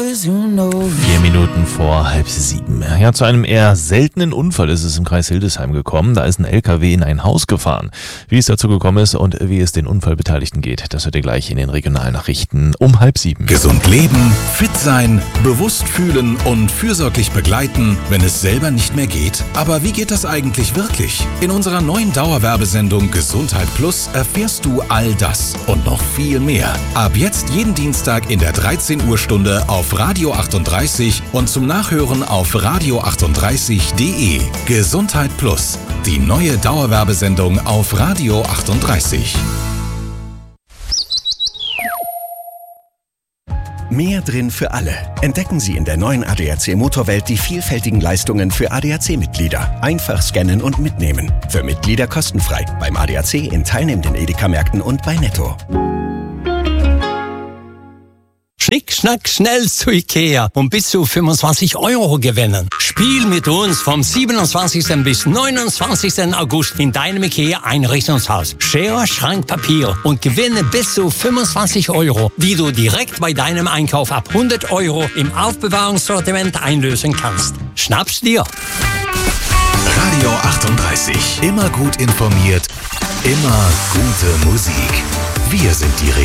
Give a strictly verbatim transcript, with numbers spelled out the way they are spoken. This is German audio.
Vier Minuten vor halb sieben. Ja, zu einem eher seltenen Unfall ist es im Kreis Hildesheim gekommen. Da ist ein L K W in ein Haus gefahren. Wie es dazu gekommen ist und wie es den Unfallbeteiligten geht, das hört ihr gleich in den Regionalnachrichten um halb sieben. Gesund leben, fit sein, bewusst fühlen und fürsorglich begleiten, wenn es selber nicht mehr geht. Aber wie geht das eigentlich wirklich? In unserer neuen Dauerwerbesendung Gesundheit Plus erfährst du all das und noch viel mehr. Ab jetzt jeden Dienstag in der dreizehn Uhr Stunde auf Radio achtunddreißig und zum Nachhören auf radio achtunddreißig punkt de. Gesundheit Plus, die neue Dauerwerbesendung auf Radio achtunddreißig. Mehr drin für alle. Entdecken Sie in der neuen A D A C Motorwelt die vielfältigen Leistungen für A D A C-Mitglieder. Einfach scannen und mitnehmen. Für Mitglieder kostenfrei. Beim A D A C in teilnehmenden Edeka-Märkten und bei Netto. Schnick, schnack, schnell zu Ikea und bis zu fünfundzwanzig Euro gewinnen. Spiel mit uns vom siebenundzwanzigsten bis neunundzwanzigsten August in deinem Ikea Einrichtungshaus. Schere, Schrank, Papier und gewinne bis zu fünfundzwanzig Euro, die du direkt bei deinem Einkauf ab hundert Euro im Aufbewahrungssortiment einlösen kannst. Schnapp's dir! Radio achtunddreißig. Immer gut informiert, immer gute Musik. Wir sind die